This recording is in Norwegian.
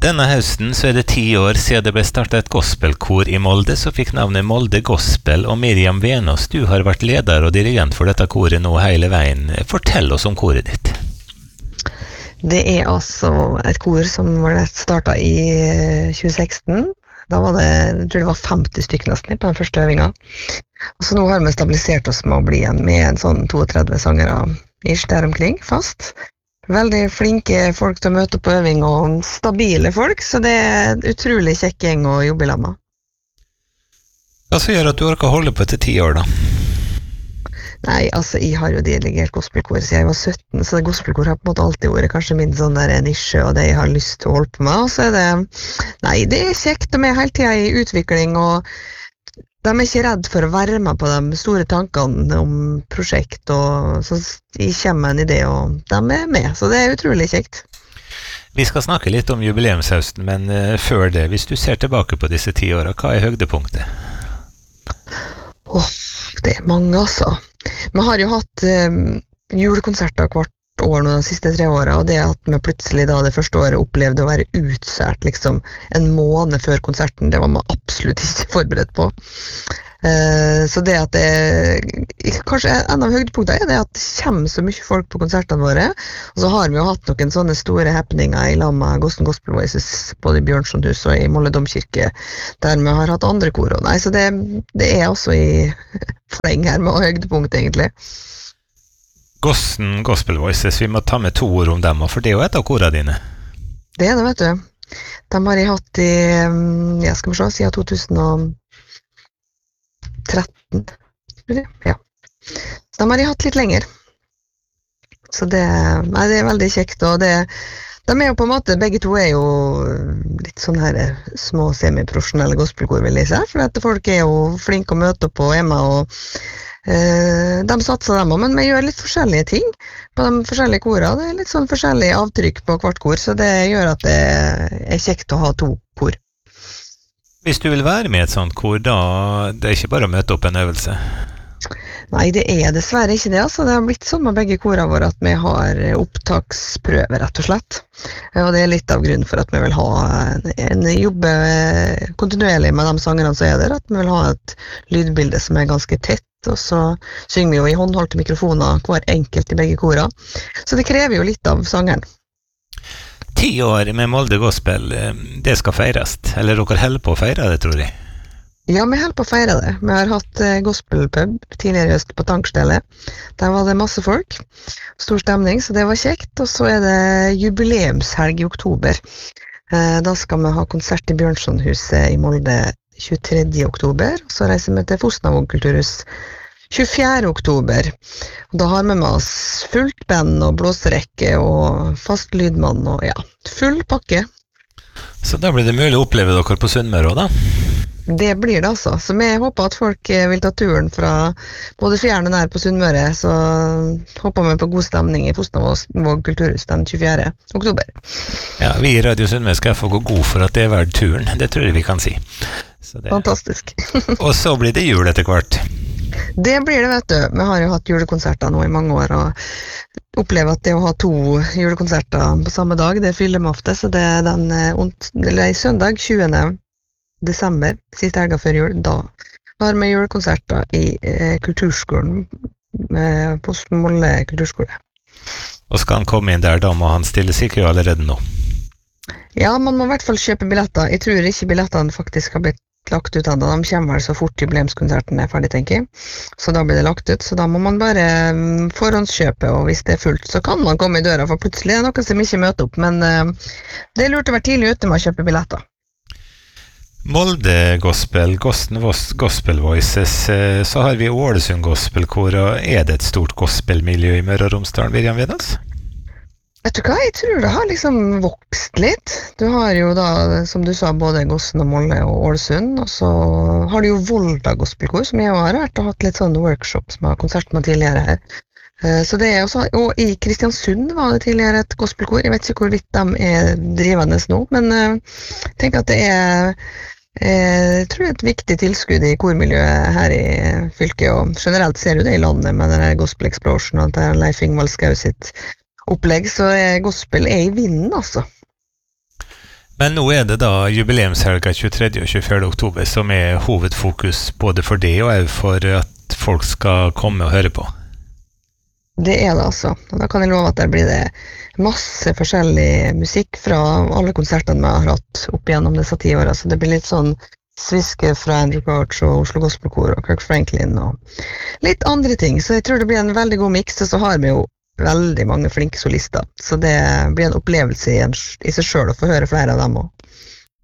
Denne høsten så det 10 år siden det ble startet et gospelkor i Molde, som fikk navnet Molde Gospel, og Miriam Venås, du har vært leder og dirigent for dette koret nå hele veien. Fortell oss om koret ditt. Det altså et kor som var startet i 2016. Da var det, jeg tror det var 50 stykker nesten på den første øvinga. Og så nå har vi stabilisert oss med å bli med en sånn 32 sangere ish der omkring, fast. Veldig flinke folk til å møte på øving, og stabile folk, så det en utrolig kjekk gjeng å jobbe i lag med. Hva så gjør at du orker holde på etter 10 år da? Nei, altså, jeg har jo dirigert gospelkor siden jeg var 17, så gospelkor har på en måte alltid vært kanskje min sånn der nisje, og det jeg har lyst til å holde på med, og så det, nei, det kjekt, de hele tiden i utvikling, og de ikke redd for å være med på de store tankene om prosjekt, og så jeg kommer med en idé, og de med, så det utrolig kjekt. Vi skal snakke litt om jubileumshøsten, men før det, hvis du ser tilbake på disse 10 årene, hva høydepunktet? Det mange altså. Vi har jo hatt julekonserter hvert år nå de siste 3 årene, og det at vi plutselig da det første året opplevde å være utsært liksom en måned før konserten, det var vi absolutt ikke forberedt på. Så det at det kanskje en av høydepunktene det at det kommer så mye folk på konsertene våre, og så har vi jo hatt noen sånne store happeninger i lag med Gosten Gospel Voices både i Bjørnsonhus og i Molde Domkirke, der vi har hatt andre kor. Nei, så det også i fleng her med høydepunkt egentlig. Gosten Gospel Voices, vi må ta med 2 ord om dem, for det jo et av korene dine. Det det, vet du. De har jeg hatt i, skal vi se, siden 2013. Ja. Så de har jeg hatt litt lenger. Så det veldig kjekt, og de jo på en måte, begge to jo litt sånn her små semiprofesjonelle gospelkor, vil jeg si, for at folk jo flinke å møte opp på hjemme, og de satser dem også, men vi gjør litt forskjellige ting på de forskjellige korene. Det litt sånn forskjellige avtrykk på hvert kor, så det gjør at det kjekt å ha 2 kor. Hvis du vil være med i et sånt kor, da det ikke bare å møte opp en øvelse? Nei, det dessverre ikke det, altså. Det har blitt sånn med begge korene våre at vi har opptaksprøver, rett og slett. Og det litt av grunnen for at vi vil ha en jobbe kontinuerlig med de sangerne som der, at vi vil ha et lydbilde som ganske tett, og så synger vi jo i håndholdte mikrofoner hver enkelt i begge korene. Så det krever jo litt av sangeren. 10 år med Molde Gospel, det skal feires. Eller dere holder på å feire det, tror jeg? Ja, vi holder på å feire det. Vi har hatt gospelpub tidligere i høst på Tankstedet. Der var det masse folk. Stor stemning, så det var kjekt. Og så det jubileumshelg i oktober. Da skal vi ha konsert i Bjørnsonhuset i Molde 23. oktober. Så reiser vi til Fosnavåg kulturhus 24. oktober. Og da har vi med oss fullt band og blåserekke og fast lydmann og ja, full pakke. Så da blir det mulig å oppleve dere på Sunnmøre også, da? Det blir det altså. Så vi håper at folk vil ta turen fra både fjern og nær på Sunnmøre, så håper vi på god stemning i Fosnavåg kulturhus den 24. oktober. Ja, vi i Radio Sunnmøre skal få gå god for at det verdt turen. Det tror jeg vi kan si. Så fantastisk. Og så blir det jul etter hvert. Det blir det, vet du. Vi har jo hatt julekonserter nå i mange år, og opplever at det å ha 2 julekonserter på samme dag, det fyller vi ofte, så det søndag 20. desember, siste helga før jul, da har vi julekonserter i kulturskolen, på Molde kulturskole. Og skal han komme inn der, da må han stille seg i kø allerede nå? Ja, man må i hvert fall kjøpe billetter. Jeg tror ikke billettene faktisk har blitt lagt ut av det. De kommer vel så fort jubileumskonserten ferdig, tenker jeg. Så da blir det lagt ut, så da må man bare forhåndskjøpe, og hvis det fullt, så kan man komme i døra, for plutselig det noen som ikke møter opp, men det lurt å være tidlig ute med å kjøpe billetter. Molde Gospel, Gosten Gospel Voices, så har vi Ålesund Gospelkor, og det et stort gospelmiljø i Møre og Romsdal, Miriam Venås? Vet du hva, jeg tror det har liksom vokst litt. Du har jo da, som du sa, både Gosten og Molde og Ålesund, og så har du jo Volda Gospelkor, som jeg har vært og hatt litt sånne workshops med konsert med tidligere her. Så det også, og i Kristiansund var det tidligere et gospelkor. Jeg vet ikke hvorvidt de drivende nå, men jeg tenker at det jeg tror et viktig tilskudd i kormiljøet her i fylket, og generelt ser du det i landet med denne Gospel Explosion og det Leif Ingvald Skau sitt opplegg, så gospel i vinden, altså. Men nå det da jubileumshelga 23. og 24. oktober som hovedfokus både for det og også for at folk skal komme og høre på. Det det altså. Og da kan jeg love at der blir det masse forskjellig musikk fra alle konsertene vi har hatt opp igjennom disse 10 årene. Så det blir litt sånn sviske fra Andrew Crouch og Oslo Gospel Kor og Kirk Franklin og litt andre ting. Så jeg tror det blir en veldig god miks, og så har vi jo veldig mange flinke solister. Så det blir en opplevelse i seg selv å få høre flere av dem også.